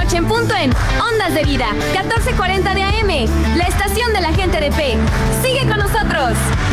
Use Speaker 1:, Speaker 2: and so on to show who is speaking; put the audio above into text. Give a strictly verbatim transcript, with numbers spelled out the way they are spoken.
Speaker 1: noche en punto en Ondas de Vida, catorce cuarenta de A M, la estación de la gente de P. ¡Sigue con nosotros!